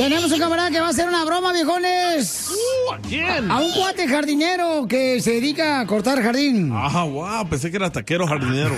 Tenemos un camarada que va a hacer una broma, viejones. ¿A quién? A un cuate jardinero que se dedica a cortar jardín. Ah, wow, pensé que era taquero jardinero.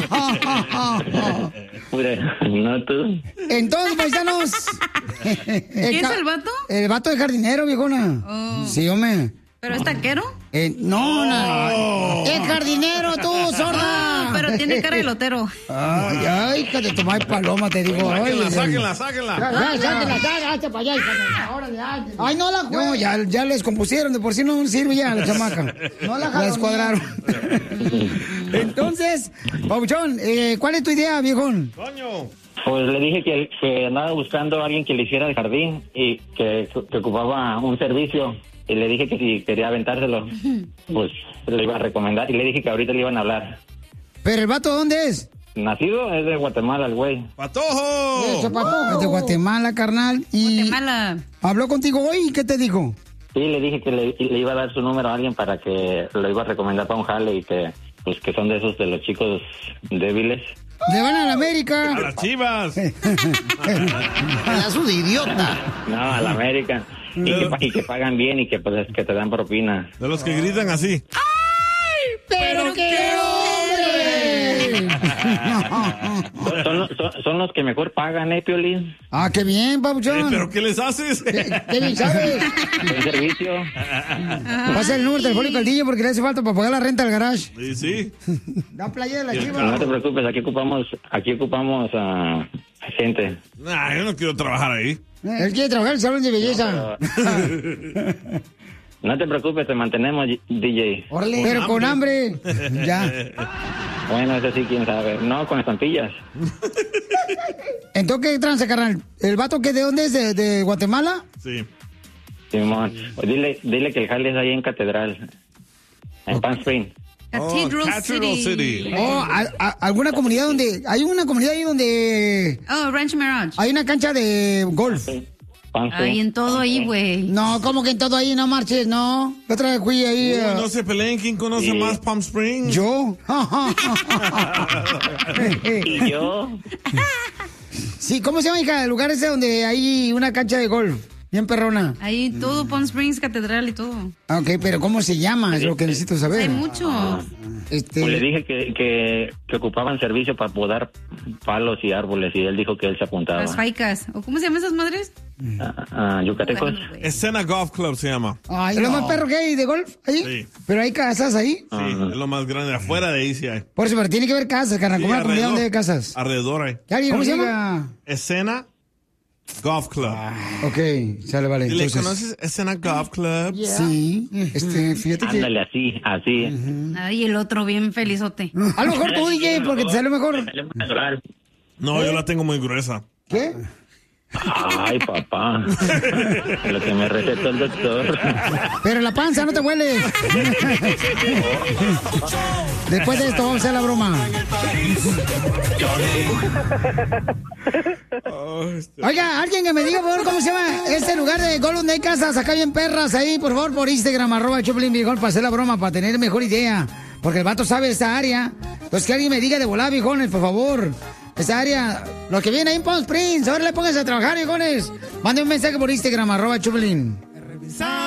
No tú. Entonces, paisanos. ¿Quién es el vato? El vato de jardinero, viejona. Oh. Sí, hombre. ¿Pero es taquero? No. Es jardinero, tú, sorda. Pero tiene cara de lotero. Ay, hija de tu madre paloma, te digo. Sáquenla. Hazte para allá, Ay, no la juego. No, ya les compusieron, de por sí no sirve ya la chamaca. No la descuadraron. Entonces, Pabuchón, ¿cuál es tu idea, viejón? Coño. Pues le dije que andaba buscando a alguien que le hiciera el jardín y que ocupaba un servicio. Y le dije que si quería aventárselo, pues le iba a recomendar. Y le dije que ahorita le iban a hablar. ¿Pero el vato dónde es? Nacido es de Guatemala, el güey. ¡Patojo! Eso, Patojo. Es de Guatemala, carnal. Y Guatemala. ¿Habló contigo hoy? ¿Y qué te dijo? Sí, le dije que le iba a dar su número a alguien para que lo iba a recomendar para un jale y que, pues, que son de esos de los chicos débiles. ¡Le van a la América! ¡A las Chivas! ¡Pedazo de idiota! No, a la América. Y que pagan bien y que, pues, que te dan propina. De los que gritan así. ¡Ay, pero qué hombre! Son los que mejor pagan, Piolín. Ah, qué bien, Pabuchón. ¿Pero qué les haces? ¿Qué bien sabes? El servicio. Pasa el número telefónico al DJ porque le hace falta para pagar la renta del garage. Sí. Da playa de la chiva. No te preocupes, aquí ocupamos a gente. Nah, yo no quiero trabajar ahí. Él quiere trabajar en el salón de belleza. No te preocupes, te mantenemos, DJ. Órale. Pero con hambre. Ya. Bueno, eso sí, quién sabe. No, con estampillas. Entonces, ¿qué tranza, carnal? ¿El vato que de dónde es? ¿De Guatemala? Sí. Simón. Dile que el jale es ahí en Catedral. En Palm Springs. Cathedral City. ¿Alguna comunidad donde... Hay una comunidad ahí donde... Ranch Mirage. Hay una cancha de golf. Ay, en todo ahí, güey. No, ¿cómo que en todo ahí? No marches, no. La otra vez fui ahí... No se peleen, ¿quién conoce más Palm Springs? Yo. ¿Y yo? Sí, ¿cómo se llama, hija? El lugar ese donde hay una cancha de golf. Bien perrona. Ahí todo, Palm Springs, Catedral y todo. Ah, ok, pero ¿cómo se llama? Es lo que necesito saber. Hay mucho. Pues le dije que ocupaban servicio para podar palos y árboles y él dijo que él se apuntaba. Las faicas. ¿O cómo se llaman esas madres? Yucatecos. Escena Golf Club se llama. Ay, ¿es lo más perro que hay de golf ahí? Sí. ¿Pero hay casas ahí? Sí, es lo más grande. Afuera de ahí sí hay. Por eso, pero tiene que haber casas, carnal. Sí, ¿Cómo una comunidad alrededor. donde hay casas? Alrededor hay. ¿Cómo se llama? Escena Golf Club. Ok, sale, vale. ¿Le Entonces, conoces Escena Golf Club? sí, fíjate que... Ándale, así. Ay, el otro bien felizote. A lo mejor tú, DJ, porque te sale mejor. No, yo la tengo muy gruesa. ¿Qué? Ay, papá. Lo que me recetó el doctor. Pero la panza no te huele. Después de esto vamos a hacer la broma. Oiga, alguien que me diga, por favor, ¿cómo se llama este lugar de golf donde hay casas acá bien perras ahí? Por favor, por Instagram, @Choplin para hacer la broma, para tener mejor idea. Porque el vato sabe esta área. Entonces que alguien me diga de volar, viejones, por favor. Esa área, los que vienen ahí en Palm Springs, ahora le pónganse a trabajar, viejones. Mande un mensaje por Instagram, @Choplin.